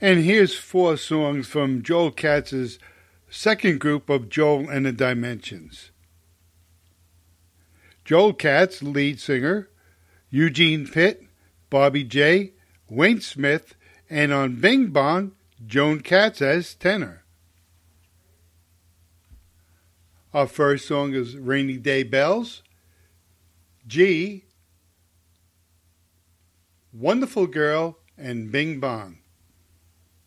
And here's four songs from Joel Katz's second group of Joel and the Dimensions. Joel Katz, lead singer, Eugene Pitt, Bobby J, Wayne Smith, and on Bing Bong, Joan Katz as tenor. Our first song is Rainy Day Bells, G, Wonderful Girl, and Bing Bong.